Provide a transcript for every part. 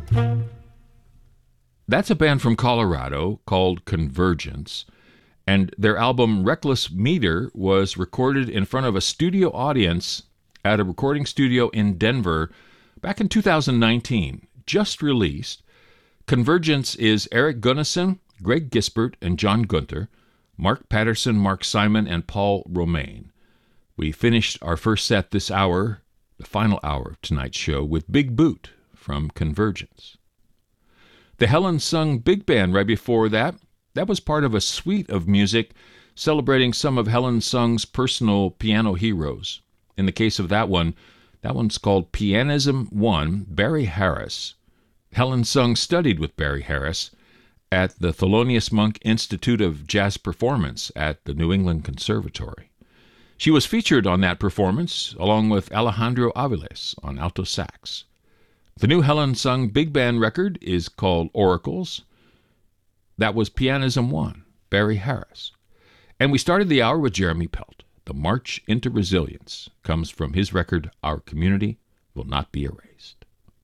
That's a band from Colorado called Convergence, and their album Reckless Meter was recorded in front of a studio audience at a recording studio in Denver back in 2019, just released. Convergence is Eric Gunnison, Greg Gisbert, and John Gunther, Mark Patterson, Mark Simon, and Paul Romaine. We finished our first set this hour, the final hour of tonight's show, with Big Boot from Convergence. The Helen Sung Big Band right before that was part of a suite of music celebrating some of Helen Sung's personal piano heroes. In the case of that one's called Pianism 1, Barry Harris. Helen Sung studied with Barry Harris at the Thelonious Monk Institute of Jazz Performance at the New England Conservatory. She was featured on that performance along with Alejandro Aviles on alto sax. The new Helen Sung Big Band record is called Oracles. That was Pianism 1, Barry Harris. And we started the hour with Jeremy Pelt. The March into Resilience comes from his record, Our Community Will Not Be Erased.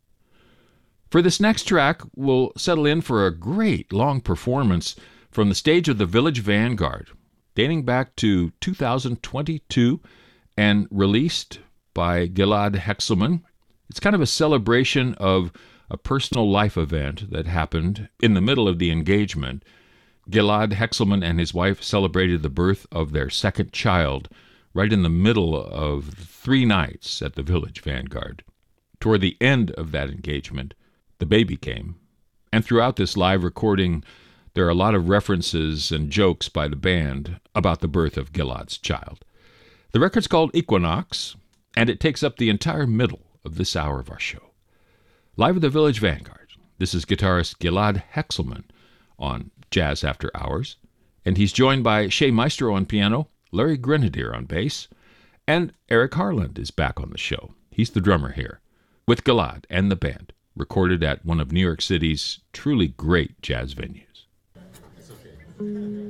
For this next track, we'll settle in for a great long performance from the stage of the Village Vanguard, dating back to 2022 and released by Gilad Hexelman. It's kind of a celebration of a personal life event that happened in the middle of the engagement. Gilad Hexelman and his wife celebrated the birth of their second child right in the middle of 3 nights at the Village Vanguard. Toward the end of that engagement, the baby came. And throughout this live recording, there are a lot of references and jokes by the band about the birth of Gilad's child. The record's called Equinox, and it takes up the entire middle of this hour of our show. Live at the Village Vanguard, this is guitarist Gilad Hexelman on Jazz After Hours, and he's joined by Shea Maestro on piano, Larry Grenadier on bass, and Eric Harland is back on the show. He's the drummer here, with Gilad and the band, recorded at one of New York City's truly great jazz venues. It's okay.